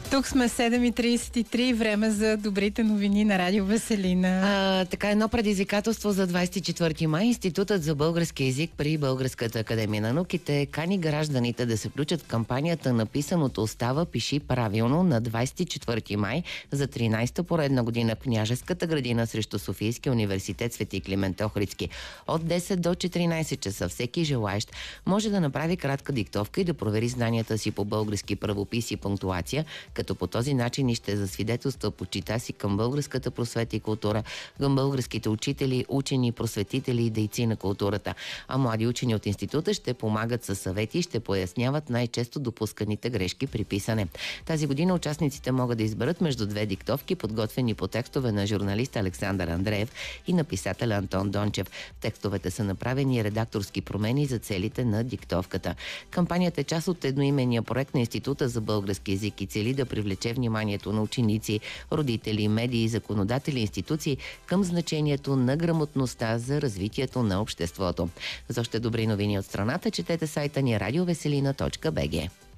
Тук сме 7:33, време за добрите новини на Радио Веселина. Така, едно предизвикателство за 24 май. Институтът за български език при Българската академия на науките кани гражданите да се включат в кампанията "Написаното остава, пиши правилно" на 24 май за 13-та поредна година в Княжеската градина срещу Софийския университет Свети Климент Охридски. От 10 до 14 часа всеки желаещ може да направи кратка диктовка и да провери знанията си по български правопис и пунктуация, като по този начин и ще засвидетелства почита си към българската просвета и култура, към българските учители, учени, просветители и дейци на културата. А млади учени от института ще помагат със съвети и ще поясняват най-често допусканите грешки при писане. Тази година участниците могат да изберат между две диктовки, подготвени по текстове на журналиста Александър Андреев и на писателя Антон Дончев. В текстовете са направени редакторски промени за целите на диктовката. Кампанията е част от едноименния проект на Института за български език и цели да привлече вниманието на ученици, родители, медии, законодатели, институции към значението на грамотността за развитието на обществото. За още добри новини от страната четете сайта ни radiovеселина.bg.